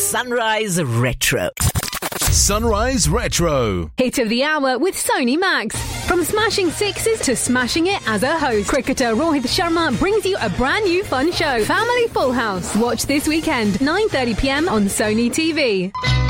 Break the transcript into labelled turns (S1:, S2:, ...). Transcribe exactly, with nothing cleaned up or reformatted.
S1: Sunrise Retro.
S2: Sunrise Retro.
S3: Hit of the hour with Sony Max. From smashing sixes to smashing it as a host, cricketer Rohit Sharma brings you a brand new fun show, Family Full House. Watch this weekend, nine thirty p m on Sony T V.